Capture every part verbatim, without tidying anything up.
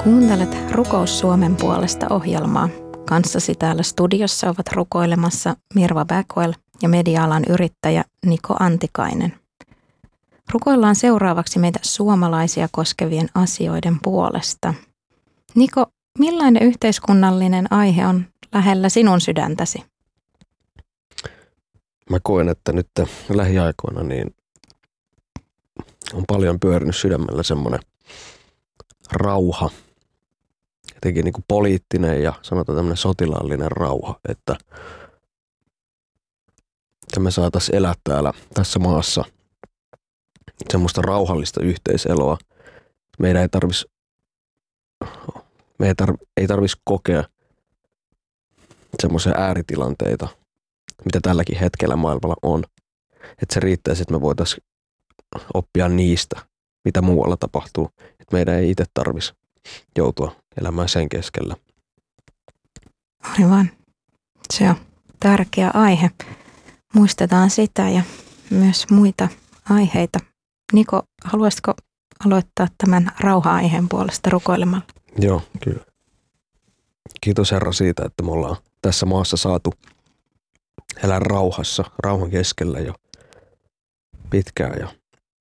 Kuuntelet Rukous Suomen puolesta -ohjelmaa. Kanssasi täällä studiossa ovat rukoilemassa Mirva Backwell ja media-alan yrittäjä Niko Antikainen. Rukoillaan seuraavaksi meitä suomalaisia koskevien asioiden puolesta. Niko, millainen yhteiskunnallinen aihe on lähellä sinun sydäntäsi? Mä koen, että nyt lähiaikoina niin on paljon pyörinyt sydämellä semmoinen rauha, jotenkin niin kuin poliittinen ja sanotaan tämmöinen sotilaallinen rauha, että, että me saataisiin elää täällä tässä maassa semmoista rauhallista yhteiseloa. Meidän ei tarvitsisi me ei, tarv, ei tarvitsisi kokea semmoisia ääritilanteita, mitä tälläkin hetkellä maailmalla on. Että se riittäisi, että me voitaisiin oppia niistä, mitä muualla tapahtuu. Että meidän ei itse tarvitsisi joutua elämään sen keskellä. Aivan. Se on tärkeä aihe. Muistetaan sitä ja myös muita aiheita. Niko, haluaisitko aloittaa tämän rauha-aiheen puolesta rukoilemalla? Joo, kyllä. Kiitos Herra siitä, että me ollaan tässä maassa saatu elää rauhassa, rauhan keskellä jo pitkään. Ja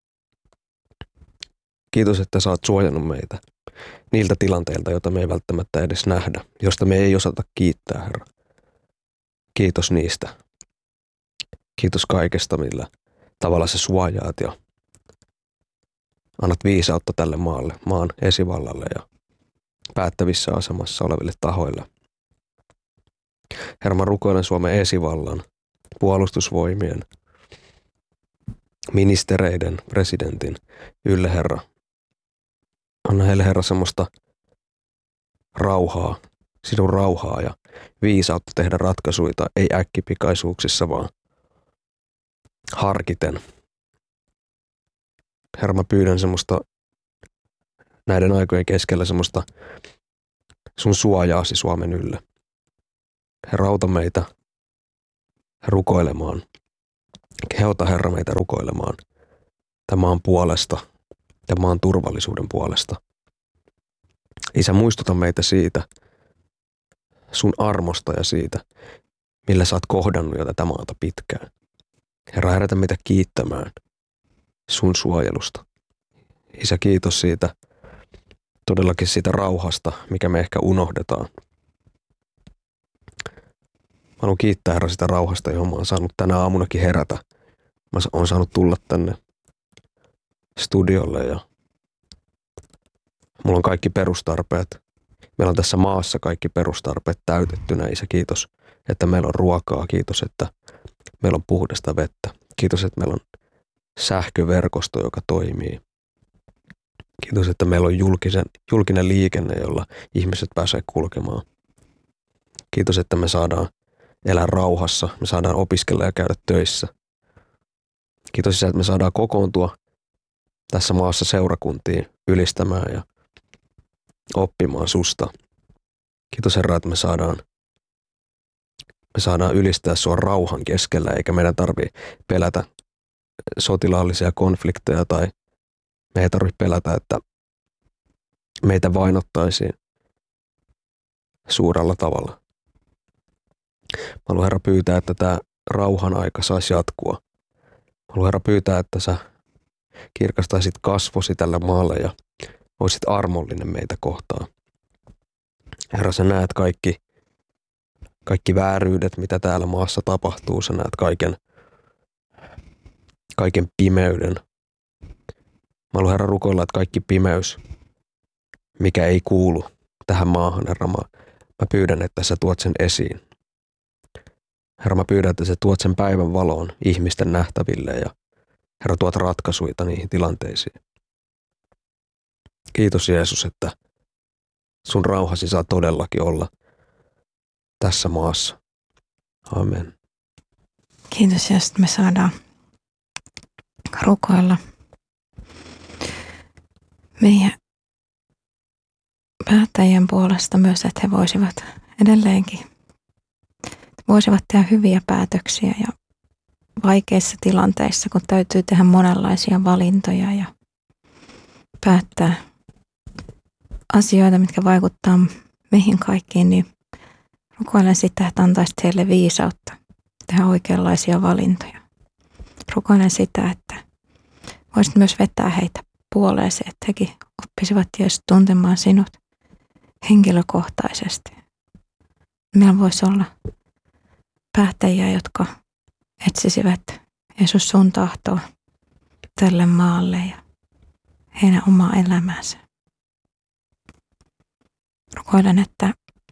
kiitos, että sä oot suojannut meitä niiltä tilanteilta, joita me ei välttämättä edes nähdä, josta me ei osata kiittää, Herra. Kiitos niistä. Kiitos kaikesta, millä tavalla sä suojaat ja annat viisautta tälle maalle, maan esivallalle ja päättävissä asemassa oleville tahoille. Herra, mä rukoilen Suomen esivallan, puolustusvoimien, ministereiden, presidentin ylle, Herra. Anna heille, Herra, semmoista rauhaa, sinun rauhaa ja viisautta tehdä ratkaisuja, ei äkkipikaisuuksissa, vaan harkiten. Herra, mä pyydän semmoista näiden aikojen keskellä semmoista sun suojaasi Suomen ylle. Herra, auta meitä rukoilemaan. Kehota, Herra, meitä rukoilemaan tämän maan puolesta, tämän maan turvallisuuden puolesta. Isä, muistuta meitä siitä, sun armosta ja siitä, millä sä oot kohdannut jo tätä maata pitkään. Herra, herätä meitä kiittämään sun suojelusta. Isä, kiitos siitä, todellakin siitä rauhasta, mikä me ehkä unohdetaan. Mä haluan kiittää, Herra, sitä rauhasta, johon mä oon saanut tänä aamunakin herätä. Mä oon saanut tulla tänne studiolle ja mulla on kaikki perustarpeet. Meillä on tässä maassa kaikki perustarpeet täytettynä. Isä, kiitos, että meillä on ruokaa. Kiitos, että meillä on puhdasta vettä. Kiitos, että meillä on sähköverkosto, joka toimii. Kiitos, että meillä on julkisen, julkinen liikenne, jolla ihmiset pääsee kulkemaan. Kiitos, että me saadaan elää rauhassa, me saadaan opiskella ja käydä töissä. Kiitos, että me saadaan kokoontua tässä maassa seurakuntiin ylistämään ja oppimaan susta. Kiitos, Herra, että me saadaan, me saadaan ylistää sua rauhan keskellä, eikä meidän tarvitse pelätä sotilaallisia konflikteja tai me ei tarvitse pelätä, että meitä vainottaisiin suurella tavalla. Mä haluan, Herra, pyytää, että tämä rauhan aika saisi jatkua. Mä haluan, Herra, pyytää, että sä kirkastaisit kasvosi tällä maalla ja olisit armollinen meitä kohtaan. Herra, sä näet kaikki, kaikki vääryydet, mitä täällä maassa tapahtuu. Sä näet kaiken, kaiken pimeyden. Mä haluan, Herra, rukoilla, että kaikki pimeys, mikä ei kuulu tähän maahan, Herra, mä, mä pyydän, että sä tuot sen esiin. Herra, mä pyydän, että sä tuot sen päivän valoon ihmisten nähtäville ja Herra, tuot ratkaisuja niihin tilanteisiin. Kiitos, Jeesus, että sun rauhasi saa todellakin olla tässä maassa. Amen. Kiitos, ja sitten me saadaan rukoilla meidän päättäjien puolesta myös, että he voisivat edelleenkin voisivat tehdä hyviä päätöksiä ja vaikeissa tilanteissa, kun täytyy tehdä monenlaisia valintoja ja päättää asioita, mitkä vaikuttaa meihin kaikkiin, niin rukoilen sitä, että antaisit heille viisautta tehdä oikeanlaisia valintoja. Rukoilen sitä, että voisit myös vetää heitä puoleesi, että hekin oppisivat Jeesus tuntemaan sinut henkilökohtaisesti. Meillä voisi olla päättäjiä, jotka etsisivät Jeesus sun tahtoa tälle maalle ja heidän omaa elämäänsä. Rukoilen, että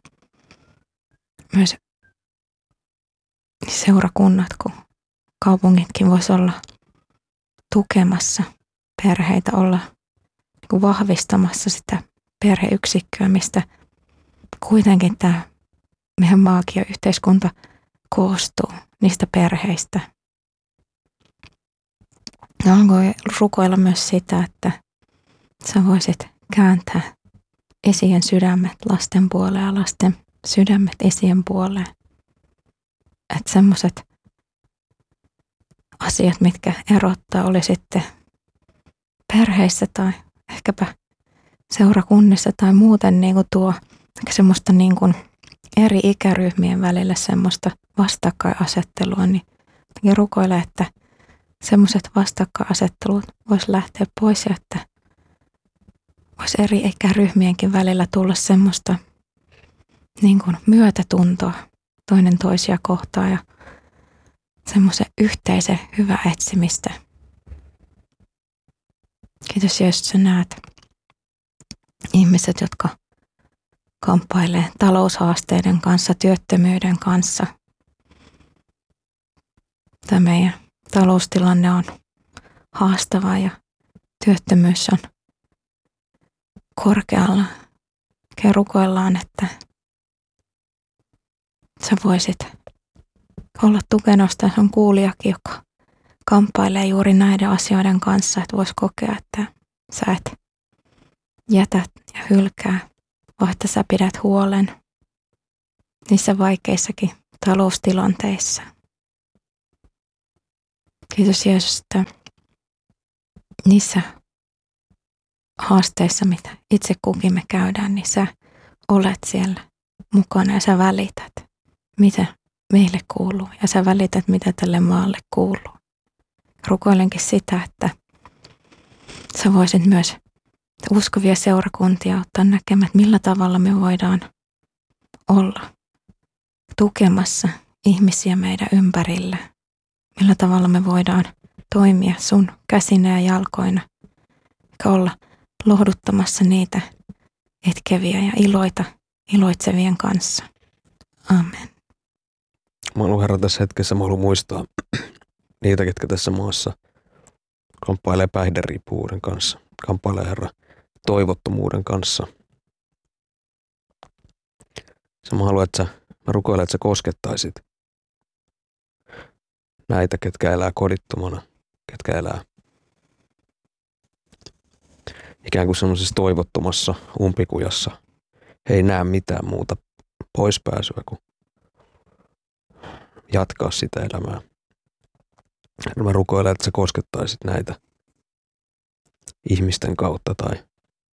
myös seurakunnat, kun kaupungitkin voisi olla tukemassa perheitä, olla vahvistamassa sitä perheyksikköä, mistä kuitenkin tämä meidän maakin ja yhteiskunta koostuu niistä perheistä. Ja alkoi rukoilla myös sitä, että sä voisit kääntää isien sydämet lasten puoleen ja lasten sydämet isien puoleen. Että semmoiset asiat, mitkä erottaa, oli sitten perheissä tai ehkäpä seurakunnissa tai muuten niin kuin tuo semmoista niin kuin eri ikäryhmien välillä semmoista vastakkainasettelua, niin rukoile, että semmoiset vastakkainasettelut vois lähteä pois ja että voisi eri ikäryhmienkin välillä tulla semmoista niin kuin myötätuntoa toinen toisia kohtaan ja semmoisen yhteisen hyvä etsimistä. Kiitos Jeesus, sä näet ihmiset, jotka kamppailee taloushaasteiden kanssa, työttömyyden kanssa. Tämä meidän taloustilanne on haastava ja työttömyys on korkealla. Ja rukoillaan, että sä voisit olla tukenosta sun kuulijakin, joka kamppailee juuri näiden asioiden kanssa, että vois kokea, että sä et jätä ja hylkää, vaan että sä pidät huolen niissä vaikeissakin taloustilanteissa. Kiitos Jeesus, että niissä haasteissa, mitä itse kukin me käydään, niin sä olet siellä mukana ja sä välität, mitä meille kuuluu ja sä välität, mitä tälle maalle kuuluu. Rukoilenkin sitä, että sä voisit myös uskovia seurakuntia ottaa näkemään, että millä tavalla me voidaan olla tukemassa ihmisiä meidän ympärillä. Millä tavalla me voidaan toimia sun käsinä ja jalkoina, eikä olla lohduttamassa niitä etkeviä ja iloita, iloitsevien kanssa. Amen. Mä haluan Herra tässä hetkessä, mä haluan muistaa niitä, ketkä tässä maassa kamppailee päihderiippuvuuden kanssa. Kamppailee Herra toivottomuuden kanssa. Sä mä haluan, että sä, mä rukoilen, että sä koskettaisit näitä, ketkä elää kodittomana, ketkä elää ikään kuin semmoisessa toivottomassa umpikujassa. He ei näe mitään muuta poispääsyä kuin jatkaa sitä elämää. Mä rukoilen, että sä koskettaisit näitä ihmisten kautta tai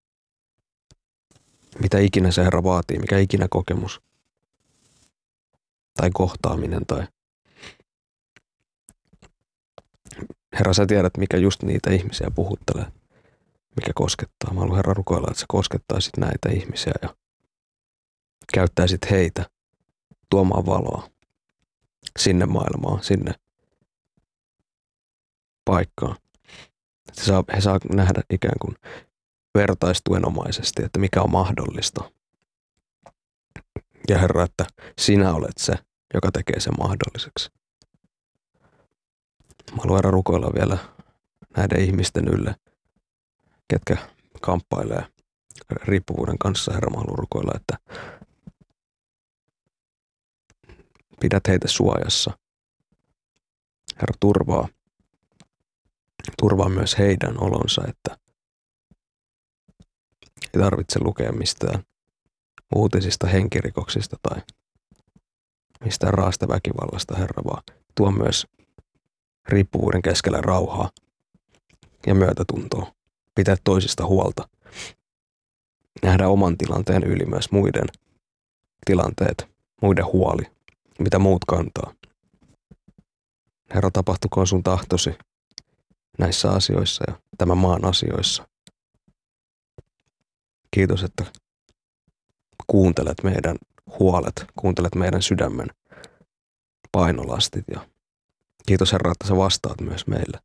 mitä ikinä se Herra vaatii, mikä ikinä kokemus tai kohtaaminen tai Herra, sä tiedät, mikä just niitä ihmisiä puhuttelee, mikä koskettaa. Mä haluan Herra rukoilla, että sä koskettaisit näitä ihmisiä ja käyttäisit heitä tuomaan valoa sinne maailmaan, sinne paikkaan. He saa, he saa nähdä ikään kuin vertaistuenomaisesti, että mikä on mahdollista. Ja Herra, että sinä olet se, joka tekee sen mahdolliseksi. Mä haluan Herra rukoilla vielä näiden ihmisten ylle, ketkä kamppailee riippuvuuden kanssa. Herra, mä haluan rukoilla, että pidät heitä suojassa. Herra, turvaa. Turvaa myös heidän olonsa, että ei tarvitse lukea mistään uutisista henkirikoksista tai mistään raasta väkivallasta, Herra, vaan tuo myös riippuvuuden keskellä rauhaa ja myötätuntoa. Pitää toisista huolta. Ja nähdä oman tilanteen yli myös muiden tilanteet, muiden huoli, mitä muut kantaa. Herra, tapahtukoon sun tahtosi näissä asioissa ja tämän maan asioissa. Kiitos, että kuuntelet meidän huolet, kuuntelet meidän sydämen painolastit ja kiitos Herra, että sä vastaat myös meille.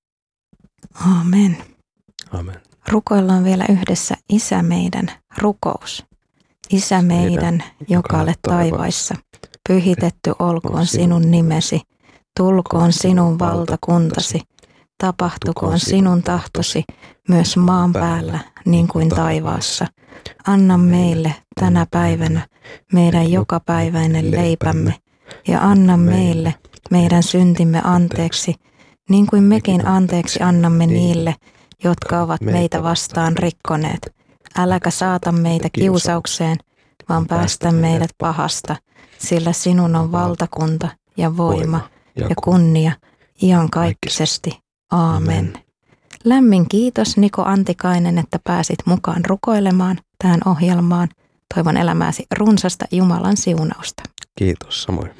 Aamen. Amen. Rukoillaan vielä yhdessä Isä meidän rukous. Isä meidän, joka olet taivaissa, pyhitetty olkoon sinun nimesi, tulkoon sinun valtakuntasi, tapahtukoon sinun tahtosi myös maan päällä niin kuin taivaassa. Anna meille tänä päivänä meidän jokapäiväinen leipämme ja anna meille meidän syntimme anteeksi, niin kuin mekin anteeksi annamme niille, jotka ovat meitä vastaan rikkoneet. Äläkä saata meitä kiusaukseen, vaan päästä meidät pahasta, sillä sinun on valtakunta ja voima ja kunnia iankaikkisesti. Aamen. Lämmin kiitos Niko Antikainen, että pääsit mukaan rukoilemaan tähän ohjelmaan. Toivon elämääsi runsasta Jumalan siunausta. Kiitos, samoin.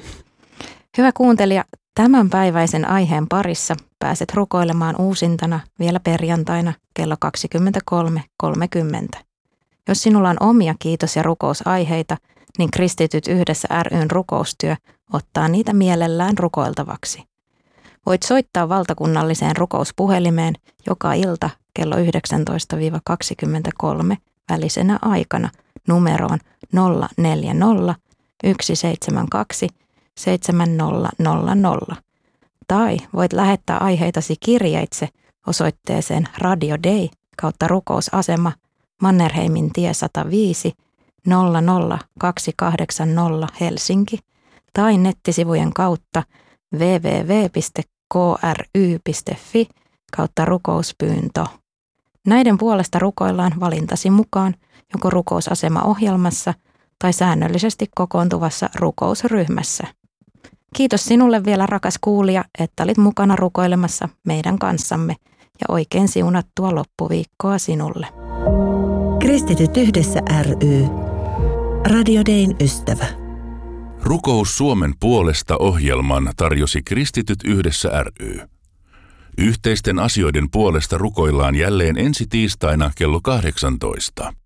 Hyvä kuuntelija, tämänpäiväisen aiheen parissa pääset rukoilemaan uusintana vielä perjantaina kello kaksikymmentäkolme kolmekymmentä. Jos sinulla on omia kiitos- ja rukousaiheita, niin Kristityt yhdessä ry:n rukoustyö ottaa niitä mielellään rukoiltavaksi. Voit soittaa valtakunnalliseen rukouspuhelimeen joka ilta kello yhdeksäntoista kaksikymmentäkolme välisenä aikana numeroon nolla neljä nolla yksi seitsemän kaksi seitsemän nolla nolla nolla. Tai voit lähettää aiheitasi kirjeitse osoitteeseen Radio Day kautta rukousasema Mannerheimin tie sata viisi nolla nolla kaksi kahdeksan nolla Helsinki tai nettisivujen kautta double-u double-u double-u piste k r y piste f i kautta rukouspyyntö. Näiden puolesta rukoillaan valintasi mukaan joko rukousasema-ohjelmassa tai säännöllisesti kokoontuvassa rukousryhmässä. Kiitos sinulle vielä, rakas kuulija, että olit mukana rukoilemassa meidän kanssamme ja oikein siunattua loppuviikkoa sinulle. Kristityt yhdessä ry. Radio Dayn ystävä. Rukous Suomen puolesta -ohjelman tarjosi Kristityt yhdessä ry. Yhteisten asioiden puolesta rukoillaan jälleen ensi tiistaina kello kahdeksantoista.